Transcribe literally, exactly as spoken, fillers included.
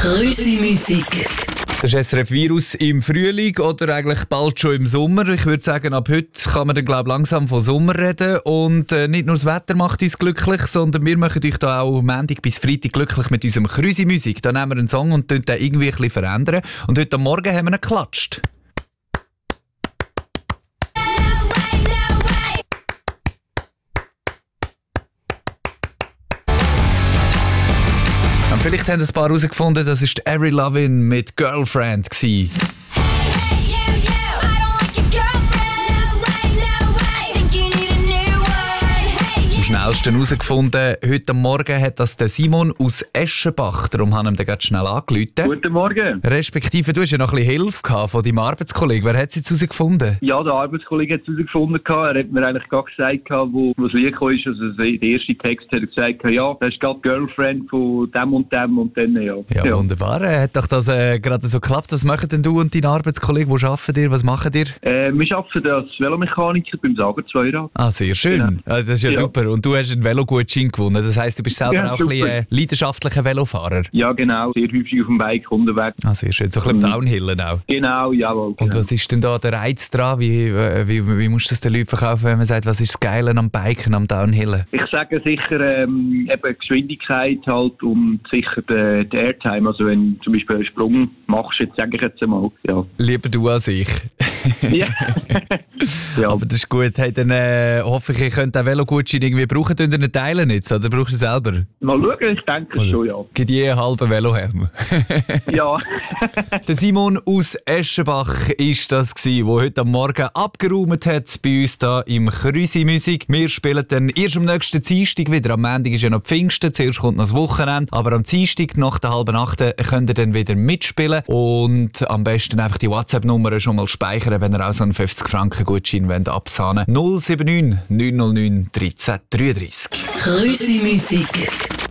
Krüsi-Musik. Das ist S R F Virus im Frühling oder eigentlich bald schon im Sommer. Ich würde sagen, ab heute kann man dann glaub, langsam von Sommer reden. Und äh, nicht nur das Wetter macht uns glücklich, sondern wir machen euch da auch Montag bis Freitag glücklich mit unserem Krüsi-Musik. Da nehmen wir einen Song und den irgendwie ein bisschen verändern. Und heute Morgen haben wir ihn geklatscht. Und vielleicht haben ein paar herausgefunden, das war Avril Lavigne mit «Girlfriend» gewesen. Am schnellsten herausgefunden, heute Morgen hat das der Simon aus Eschenbach. Darum haben wir ihn gerade schnell angerufen. Guten Morgen. Respektive, du hast ja noch ein bisschen Hilfe gehabt von deinem Arbeitskollegen. Wer hat es jetzt herausgefunden? Ja, der Arbeitskollege hat es herausgefunden. Er hat mir eigentlich gerade gesagt, wo das Lied kam. Also der erste Text hat er gesagt, ja, das ist gerade Girlfriend von dem und dem und dann, ja. Ja, ja. Wunderbar. Hat doch das äh, gerade so geklappt. Was machen denn du und dein Arbeitskollege? Wo arbeiten ihr? Was machen ihr? Äh, wir arbeiten als Velomechaniker beim Sager Zweirad. Ah, sehr schön. Genau. Also, das ist ja, ja super. Und du hast einen Velogutschein gewonnen. Das heisst, du bist selber ja, auch ein bisschen äh, leidenschaftlicher Velofahrer. Ja, genau. Sehr häufig auf dem Bike unterwegs. Ah, sehr schön. So ein bisschen mhm. Downhillen auch. Genau, jawohl. Genau. Und was ist denn da der Reiz dran? Wie, wie, wie musst du das den Leuten verkaufen, wenn man sagt, was ist das Geile am Biken, am Downhillen? Ich sage sicher ähm, eben Geschwindigkeit halt und sicher der de Airtime. Also wenn du zum Beispiel einen Sprung machst, jetzt sage ich jetzt einmal. Ja. Lieber du als ich. Ja. Ja. Aber das ist gut. Hey, dann äh, hoffe ich, ihr könnt den Velogutschein irgendwie brauchen. Könnt ihr ihn teilen jetzt, oder brauchst du selber? Mal schauen, ich denke Mal. schon, ja. Gibt je einen halben Velohelm. Ja. Der Simon aus Eschenbach ist das gsi, der heute Morgen abgeräumt hat bei uns hier im Krüsi-Musik. Wir spielen dann erst am nächsten Dienstag wieder. Am Montag ist ja noch Pfingsten, zuerst kommt noch das Wochenende. Aber am Dienstag nach der halben Nacht könnt ihr dann wieder mitspielen. Und am besten einfach die WhatsApp-Nummer schon mal speichern, wenn ihr auch so einen fünfzig Franken Gutschein absahnen wollt. null sieben neun neun null neun eins drei drei drei. Krüsi-Musik.